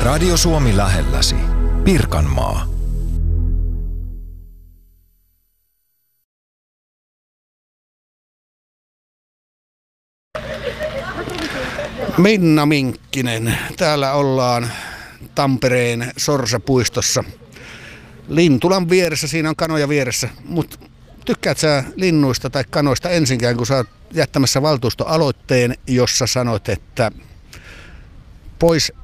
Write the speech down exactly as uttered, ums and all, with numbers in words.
Radio Suomi lähelläsi. Pirkanmaa. Minna Minkkinen. Täällä ollaan Tampereen Sorsapuistossa. Lintulan vieressä, siinä on kanoja vieressä. Mutta tykkäät sä linnuista tai kanoista ensinkään, kun sä oot jättämässä valtuustoaloitteen, jossa sanot, että pois